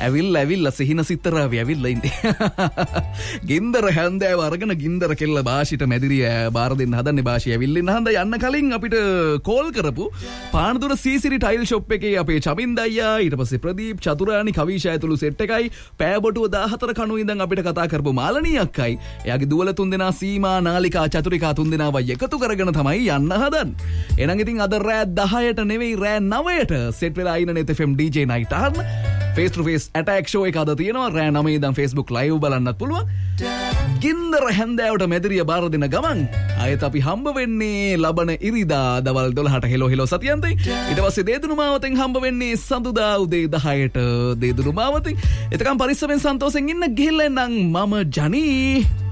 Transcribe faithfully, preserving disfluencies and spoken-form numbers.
ඇවිල්ලා ඇවිල්ලා සිහින සිත්තරාවේ ඇවිල්ලා ඉන්නේ. ගින්දර හැන්දෑව අරගෙන ගින්දර කෙල්ල භාෂිට මැදිරිය බාර දෙන්න හදන්නේ භාෂිය ඇවිල්ලින්න හන්ද යන්න කලින් අපිට කෝල් කරපු පානදුර සීසිරි ටයිල් ෂොප් එකේ අපේ චමින්ද අයියා ඊට පස්සේ ප්‍රදීප් චතුරානි කවිෂා ඇතුළු සෙට් එකයි පෑබොටුව දාහතර කණුව ඉඳන් අපිට කතා කරපු මාලනී අක්කයි එයාගේ දුවල තුන්දෙනා සීමා නාලිකා චතුරිකා තුන්දෙනාව එකතු කරගෙන තමයි යන්න හදන්නේ. එහෙනම් ඉතින් අද රෑ දහයට නෙවෙයි රෑ නවයට සෙට් වෙලා ඉන්න net F M D J night අහන්න. face to face attack show එක අද තියෙනවා රෑ නවය ඉඳන් Facebook live බලන්නත් පුළුවන්. ගින්දර හැන්දෑවට මැදිරිය බාර දෙන ගමන් ආයෙත් අපි හම්බ වෙන්නේ ලබන ඉරිදා දවල් දොළහට හෙලෝ හෙලෝ සතියන්තේ. ඊට පස්සේ දේදුණු මාවතෙන් හම්බ වෙන්නේ සඳුදා උදේ දහයට දේදුණු මාවතෙන්. එතකම් පරිස්සමෙන් සන්තෝෂෙන් ඉන්න ගිහිල්ලා එන්නම් මම ජනී.